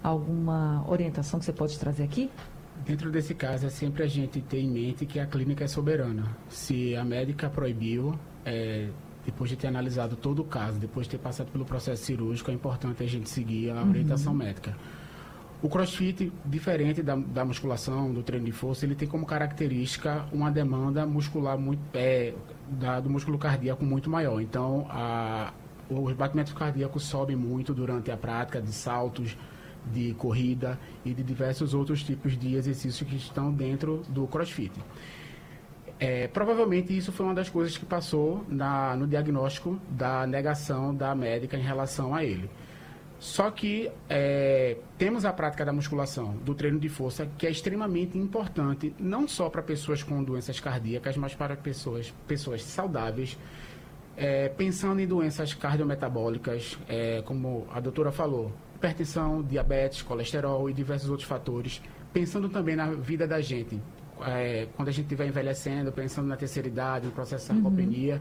alguma orientação que você pode trazer aqui? Dentro desse caso, é sempre a gente ter em mente que a clínica é soberana. Se a médica proibiu, depois de ter analisado todo o caso, depois de ter passado pelo processo cirúrgico, é importante a gente seguir a orientação médica. O CrossFit, diferente da musculação, do treino de força, ele tem como característica uma demanda muscular do músculo cardíaco muito maior. Então, os batimentos cardíacos sobem muito durante a prática de saltos, de corrida e de diversos outros tipos de exercícios que estão dentro do CrossFit. Provavelmente isso foi uma das coisas que passou no diagnóstico da negação da médica em relação a ele. Só que temos a prática da musculação, do treino de força, que é extremamente importante, não só para pessoas com doenças cardíacas, mas para pessoas saudáveis, pensando em doenças cardiometabólicas, como a doutora falou, hipertensão, diabetes, colesterol e diversos outros fatores, pensando também na vida da gente, quando a gente estiver envelhecendo, pensando na terceira idade, no processo de sarcopenia,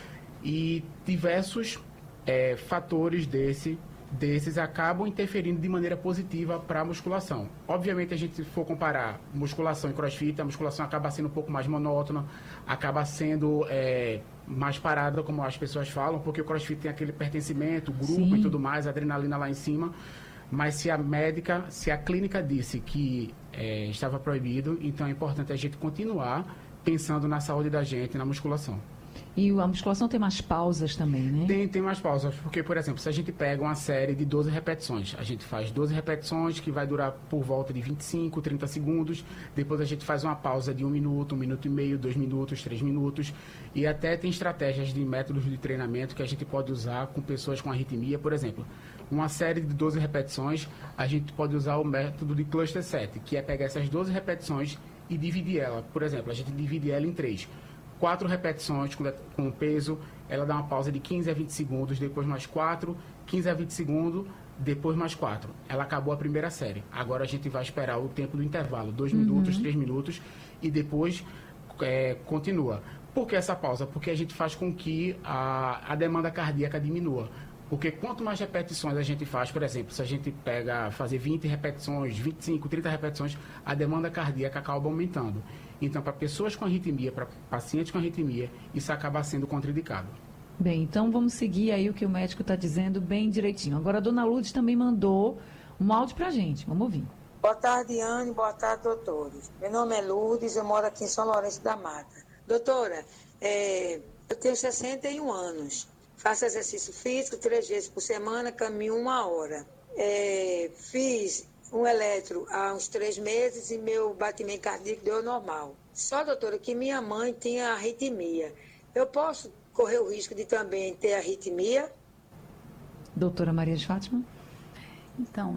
e diversos fatores desses acabam interferindo de maneira positiva para a musculação. Obviamente, a gente se for comparar musculação e CrossFit, a musculação acaba sendo um pouco mais monótona, acaba sendo mais parada, como as pessoas falam, porque o CrossFit tem aquele pertencimento, grupo e tudo mais, adrenalina lá em cima. Mas se a clínica disse que estava proibido, então é importante a gente continuar pensando na saúde da gente, na musculação. E a musculação tem mais pausas também, né? Tem mais pausas, porque, por exemplo, se a gente pega uma série de 12 repetições, a gente faz 12 repetições que vai durar por volta de 25, 30 segundos, depois a gente faz uma pausa de 1 minuto, 1 minuto e meio, 2 minutos, 3 minutos, e até tem estratégias de métodos de treinamento que a gente pode usar com pessoas com arritmia, por exemplo. Uma série de 12 repetições, a gente pode usar o método de cluster set, que é pegar essas 12 repetições e dividir ela. Por exemplo, a gente divide ela em 3. 4 repetições com peso, ela dá uma pausa de 15 a 20 segundos, depois mais 4, 15 a 20 segundos, depois mais 4. Ela acabou a primeira série. Agora a gente vai esperar o tempo do intervalo, 2 minutos, 3 minutos, e depois continua. Por que essa pausa? Porque a gente faz com que a demanda cardíaca diminua. Porque quanto mais repetições a gente faz, por exemplo, se a gente fazer 20 repetições, 25, 30 repetições, a demanda cardíaca acaba aumentando. Então, para pessoas com arritmia, para pacientes com arritmia, isso acaba sendo contraindicado. Bem, então vamos seguir aí o que o médico está dizendo bem direitinho. Agora, a dona Lourdes também mandou um áudio para a gente. Vamos ouvir. Boa tarde, Anne. Boa tarde, doutores. Meu nome é Lourdes, eu moro aqui em São Lourenço da Mata. Doutora, eu tenho 61 anos. Faço exercício físico 3 vezes por semana, caminho 1 hora. Fiz um eletro há uns 3 meses e meu batimento cardíaco deu normal. Só, doutora, que minha mãe tinha arritmia. Eu posso correr o risco de também ter arritmia? Doutora Maria de Fátima? Então,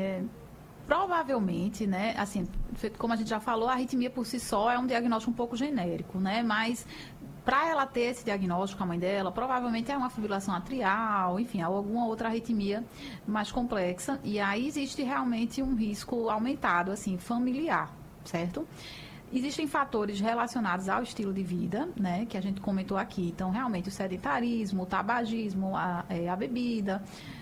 provavelmente, né, assim, como a gente já falou, a arritmia por si só é um diagnóstico um pouco genérico, né, mas para ela ter esse diagnóstico, a mãe dela, provavelmente é uma fibrilação atrial, enfim, alguma outra arritmia mais complexa, e aí existe realmente um risco aumentado, assim, familiar, certo? Existem fatores relacionados ao estilo de vida, né, que a gente comentou aqui, então, realmente, o sedentarismo, o tabagismo, a bebida,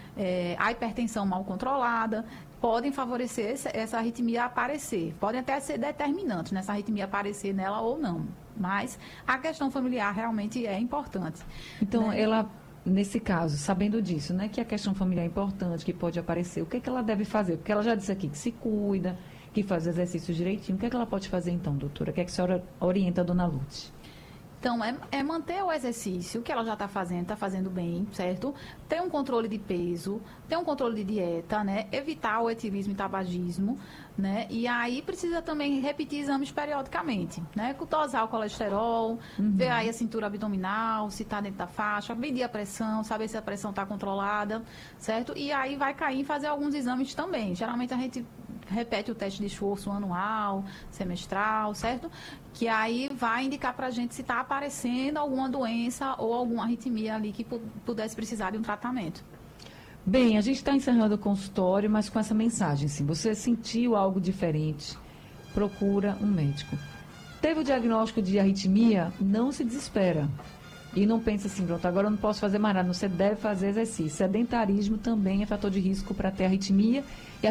a hipertensão mal controlada, podem favorecer essa arritmia aparecer. Podem até ser determinantes nessa arritmia aparecer nela ou não. Mas a questão familiar realmente é importante. Então, né? ela, nesse caso, sabendo disso, né, que a questão familiar é importante, que pode aparecer, o que é que ela deve fazer? Porque ela já disse aqui que se cuida, que faz exercício direitinho. O que é que ela pode fazer então, doutora? O que é que a senhora orienta a dona Lourdes? Então, é manter o exercício que ela já está fazendo bem, certo? Ter um controle de peso, ter um controle de dieta, né? Evitar o etilismo e tabagismo, né? E aí precisa também repetir exames periodicamente, né? Dosar o colesterol, ver aí a cintura abdominal, se está dentro da faixa, medir a pressão, saber se a pressão está controlada, certo? E aí vai cair em fazer alguns exames também. Geralmente a gente repete o teste de esforço anual, semestral, certo? Que aí vai indicar para a gente se está aparecendo alguma doença ou alguma arritmia ali que pudesse precisar de um tratamento. Bem, a gente está encerrando o consultório, mas com essa mensagem, se você sentiu algo diferente, procura um médico. Teve o diagnóstico de arritmia, não se desespera. E não pensa assim, pronto, agora eu não posso fazer mais nada. Você deve fazer exercício. Sedentarismo também é fator de risco para ter arritmia. E